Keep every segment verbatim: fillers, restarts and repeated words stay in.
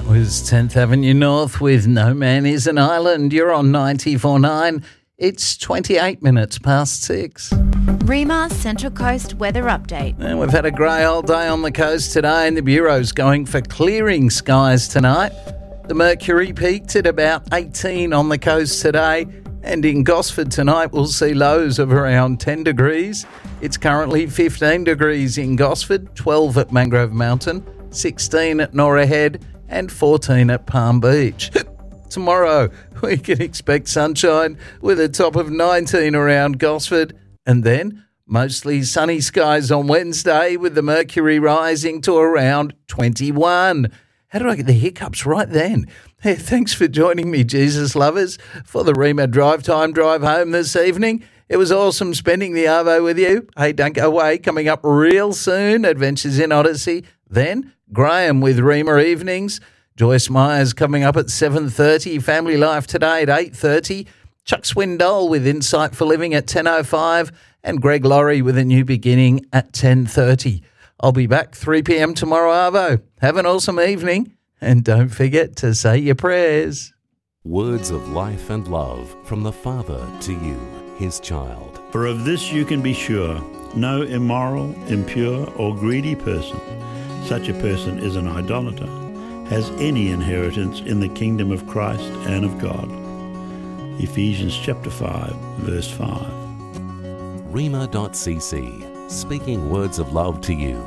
That was tenth Avenue North with No Man Is an Island. You're on ninety-four point nine. It's twenty-eight minutes past six. REMA Central Coast Weather Update. And we've had a grey old day on the coast today, and the Bureau's going for clearing skies tonight. The mercury peaked at about eighteen on the coast today, and in Gosford tonight we'll see lows of around ten degrees. It's currently fifteen degrees in Gosford, twelve at Mangrove Mountain, sixteen at Norah Head, and fourteen at Palm Beach. Tomorrow, we can expect sunshine with a top of nineteen around Gosford, and then mostly sunny skies on Wednesday with the mercury rising to around twenty-one. How did I get the hiccups right then? Hey, thanks for joining me, Jesus lovers, for the REMA Drive Time Drive Home this evening. It was awesome spending the arvo with you. Hey, don't go away. Coming up real soon, Adventures in Odyssey. Then Graham with REMA Evenings. Joyce Myers coming up at seven thirty. Family Life Today at eight thirty. Chuck Swindoll with Insight for Living at ten oh five. And Greg Laurie with A New Beginning at ten thirty. I'll be back three p.m. tomorrow, arvo. Have an awesome evening. And don't forget to say your prayers. Words of life and love from the Father to you, his child. For of this you can be sure, no immoral, impure, or greedy person, such a person is an idolater, has any inheritance in the kingdom of Christ and of God. Ephesians chapter five, verse five. rema dot c c, speaking words of love to you.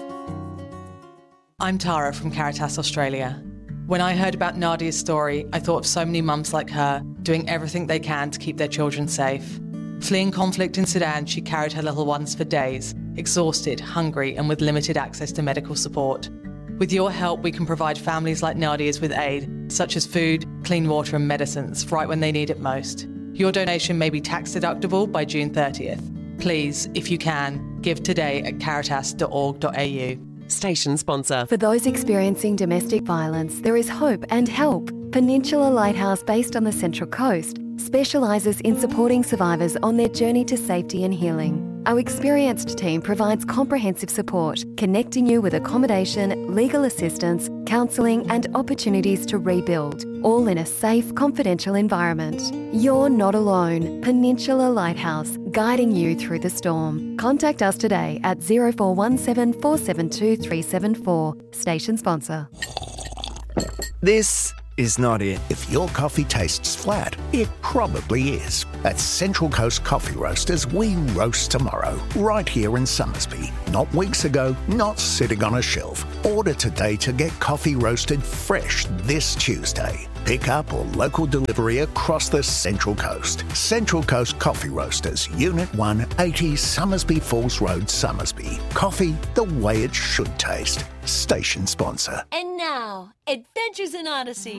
I'm Tara from Caritas Australia. When I heard about Nadia's story, I thought of so many mums like her doing everything they can to keep their children safe. Fleeing conflict in Sudan, she carried her little ones for days, exhausted, hungry, and with limited access to medical support. With your help, we can provide families like Nadia's with aid, such as food, clean water and medicines, right when they need it most. Your donation may be tax deductible by June thirtieth. Please, if you can, give today at caritas dot org dot a u. Station sponsor. For those experiencing domestic violence, there is hope and help. Peninsula Lighthouse, based on the Central Coast, specialises in supporting survivors on their journey to safety and healing. Our experienced team provides comprehensive support, connecting you with accommodation, legal assistance, counselling and opportunities to rebuild, all in a safe, confidential environment. You're not alone. Peninsula Lighthouse, guiding you through the storm. Contact us today at zero four one seven, four seven two, three seven four. Station sponsor. This is not it. If your coffee tastes flat, it probably is. At Central Coast Coffee Roasters, we roast tomorrow, right here in Somersby. Not weeks ago, not sitting on a shelf. Order today to get coffee roasted fresh this Tuesday. Pick up or local delivery across the Central Coast. Central Coast Coffee Roasters, Unit one, eighty Somersby Falls Road, Somersby. Coffee the way it should taste. Station sponsor. And now, Adventures in Odyssey.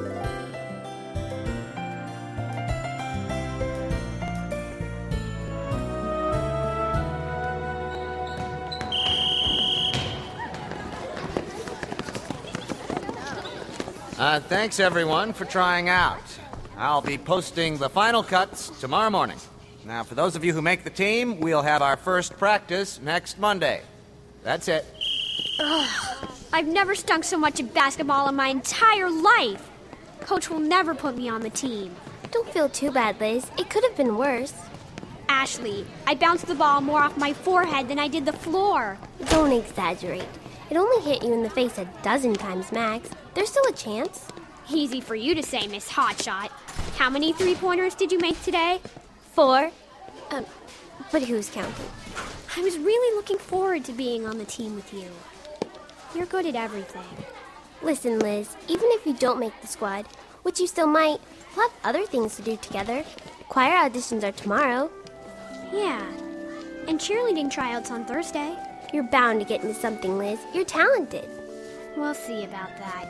Uh, thanks, everyone, for trying out. I'll be posting the final cuts tomorrow morning. Now, for those of you who make the team, we'll have our first practice next Monday. That's it. Ugh, I've never stunk so much at basketball in my entire life. Coach will never put me on the team. Don't feel too bad, Liz. It could have been worse. Ashley, I bounced the ball more off my forehead than I did the floor. Don't exaggerate. It only hit you in the face a dozen times max. There's still a chance. Easy for you to say, Miss Hotshot. How many three-pointers did you make today? Four. Um, but who's counting? I was really looking forward to being on the team with you. You're good at everything. Listen, Liz, even if you don't make the squad, which you still might, we'll have other things to do together. Choir auditions are tomorrow. Yeah, and cheerleading tryouts on Thursday. You're bound to get into something, Liz. You're talented. We'll see about that.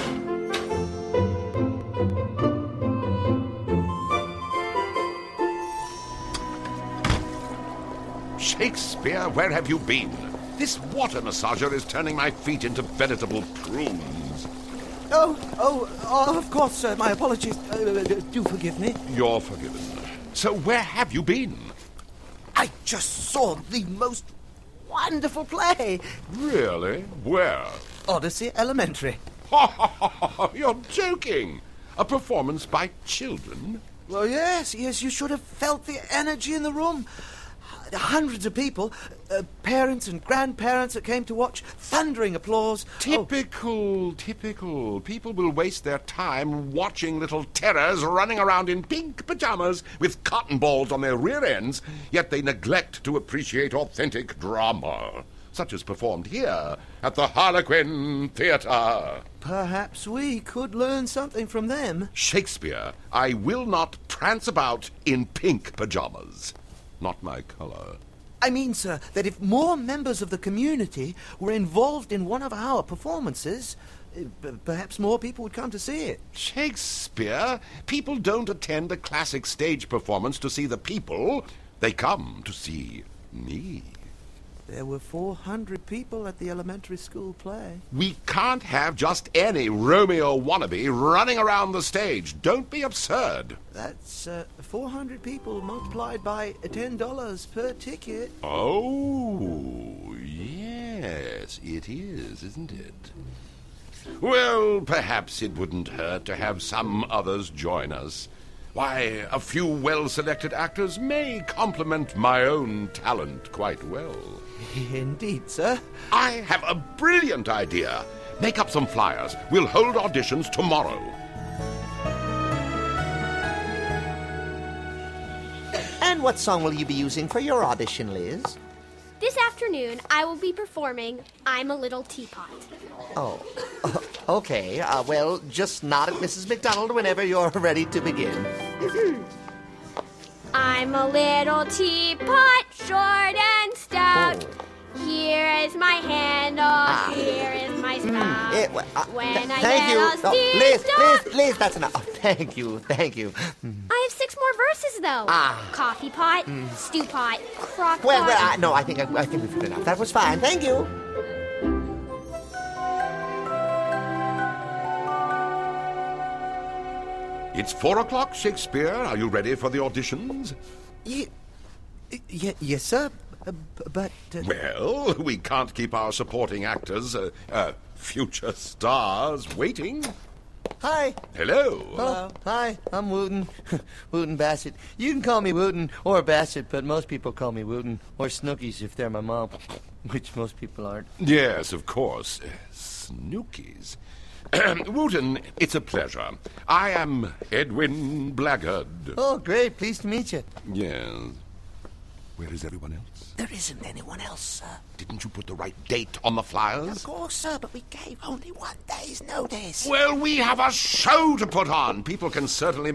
Shakespeare, where have you been? This water massager is turning my feet into veritable prunes. Oh, oh, oh of course, sir. My apologies. Uh, do forgive me. You're forgiven. So where have you been? I just saw the most wonderful play. Really? Where? Odyssey Elementary. You're joking. A performance by children? Well, yes, yes, you should have felt the energy in the room. Hundreds of people, uh, parents and grandparents that came to watch, thundering applause. Typical, oh. typical. People will waste their time watching little terrors running around in pink pajamas with cotton balls on their rear ends, yet they neglect to appreciate authentic drama, such as performed here at the Harlequin Theatre. Perhaps we could learn something from them. Shakespeare, I will not prance about in pink pajamas. Not my colour. I mean, sir, that if more members of the community were involved in one of our performances, uh, p- perhaps more people would come to see it. Shakespeare? People don't attend a classic stage performance to see the people. They come to see me. There were four hundred people at the elementary school play. We can't have just any Romeo wannabe running around the stage. Don't be absurd. That's uh, four hundred people multiplied by ten dollars per ticket. Oh, yes, it is, isn't it? Well, perhaps it wouldn't hurt to have some others join us. Why, a few well-selected actors may complement my own talent quite well. Indeed, sir. I have a brilliant idea. Make up some flyers. We'll hold auditions tomorrow. And what song will you be using for your audition, Liz? This afternoon, I will be performing I'm a Little Teapot. Oh, okay. Uh, well, just nod at Missus McDonald whenever you're ready to begin. I'm a little teapot, short and stout. Oh. Here is my handle, Ah. here is my spout. It, uh, when th- I thank get you. a Oh, steam Liz, stop- Liz, Liz, that's enough. Oh, thank you, thank you. I have six more verses, though. Ah. Coffee pot, Mm. stew pot, crock Well, pot. well, I, no, I think I, I think we've heard enough. That was fine. Thank you. It's four o'clock, Shakespeare. Are you ready for the auditions? Ye- y- yes, sir. Uh, b- but... Uh... Well, we can't keep our supporting actors, uh, uh, future stars, waiting. Hi. Hello. Oh, hi, I'm Wooten. Wooten Bassett. You can call me Wooten or Bassett, but most people call me Wooten or Snookies if they're my mom, which most people aren't. Yes, of course. Uh, Snookies. Wooten, it's a pleasure. I am Edwin Blackguard. Oh, great. Pleased to meet you. Yes. Where is everyone else? There isn't anyone else, sir. Didn't you put the right date on the flyers? Of course, sir, but we gave only one day's notice. Well, we have a show to put on. People can certainly